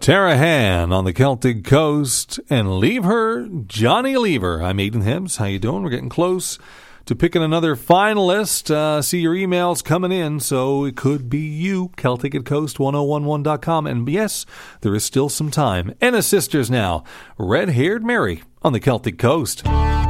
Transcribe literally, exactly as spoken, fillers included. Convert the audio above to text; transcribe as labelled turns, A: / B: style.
A: Tara Han on the Celtic Coast, and Leave Her, Johnny Lever. I'm Aidan Hibbs. How you doing? We're getting close to picking another finalist. Uh, see your emails coming in, so it could be you, Celtic at Coast ten eleven dot com. And yes, there is still some time. Enna Sisters now, Red-Haired Mary on the Celtic Coast.